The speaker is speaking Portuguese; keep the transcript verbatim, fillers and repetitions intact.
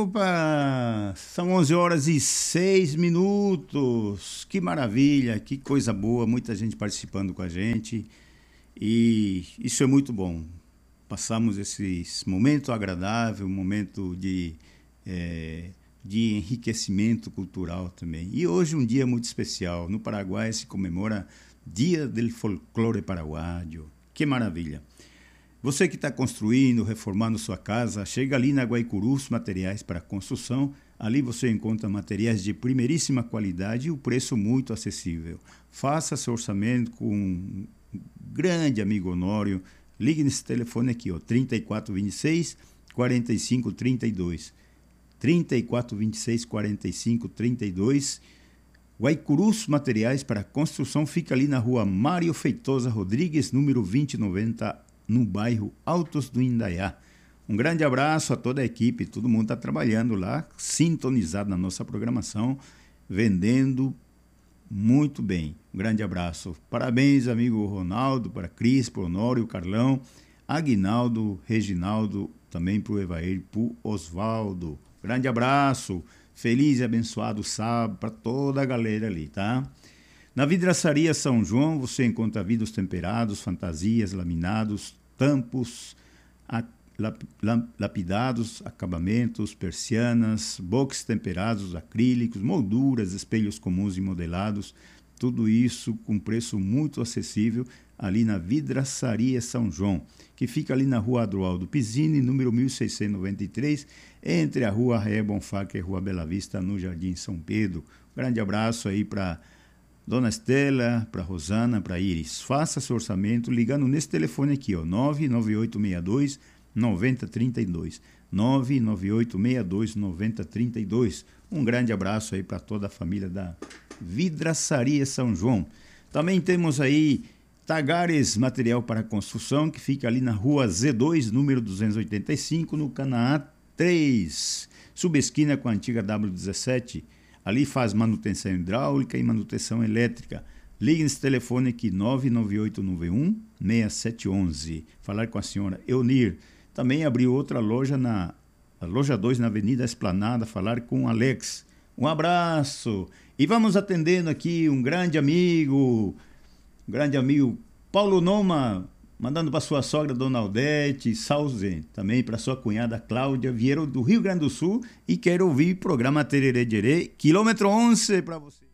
Opa! São onze horas e seis minutos. Que maravilha, que coisa boa, muita gente participando com a gente. E isso é muito bom. Passamos esse momento agradável, um momento de, é, de enriquecimento cultural também. E hoje um dia muito especial. No Paraguai se comemora Dia del Folclore Paraguaio. Que maravilha! Você que está construindo, reformando sua casa, chega ali na Guaicurus Materiais para Construção. Ali você encontra materiais de primeiríssima qualidade e o preço muito acessível. Faça seu orçamento com um grande amigo Honório. Ligue nesse telefone aqui, ó, trinta e quatro, vinte e seis, quarenta e cinco, trinta e dois. trinta e quatro, vinte e seis, quarenta e cinco, trinta e dois. Guaicurus Materiais para Construção fica ali na rua Mário Feitosa Rodrigues, número vinte e noventa, no bairro Altos do Indaiá. Um grande abraço a toda a equipe, todo mundo está trabalhando lá, sintonizado na nossa programação, vendendo muito bem. Um grande abraço. Parabéns, amigo Ronaldo, para Cris, para Honório, Carlão, Aguinaldo, Reginaldo, também para o Evair, para o Osvaldo. Grande abraço, feliz e abençoado sábado para toda a galera ali, tá? Na Vidraçaria São João você encontra vidros temperados, fantasias, laminados, tampos, a, lap, lap, lapidados, acabamentos, persianas, boxes temperados, acrílicos, molduras, espelhos comuns e modelados. Tudo isso com preço muito acessível ali na Vidraçaria São João, que fica ali na rua Adroaldo Pizzini, número mil seiscentos e noventa e três, entre a rua Raé Bonfá e a rua Bela Vista, no Jardim São Pedro. Um grande abraço aí para Dona Estela, para Rosana, para Iris. Faça seu orçamento ligando nesse telefone aqui, ó, nove nove oito seis dois, nove zero três dois. nove nove oito seis dois, nove zero três dois. Um grande abraço aí para toda a família da Vidraçaria São João. Também temos aí Tagares Material para Construção, que fica ali na rua Z dois, número duzentos e oitenta e cinco, no Canaã três, subesquina com a antiga W dezessete. Ali faz manutenção hidráulica e manutenção elétrica. Ligue nesse telefone aqui, nove nove oito nove um, seis sete um um. Falar com a senhora Eunir. Também abriu outra loja, na a loja dois, na Avenida Esplanada, falar com o Alex. Um abraço. E vamos atendendo aqui um grande amigo, um grande amigo Paulo Noma, mandando para sua sogra, Dona Aldete, Sauze, também para sua cunhada Cláudia, vieram do Rio Grande do Sul e quero ouvir o programa Tererê Gerê, quilômetro onze para você.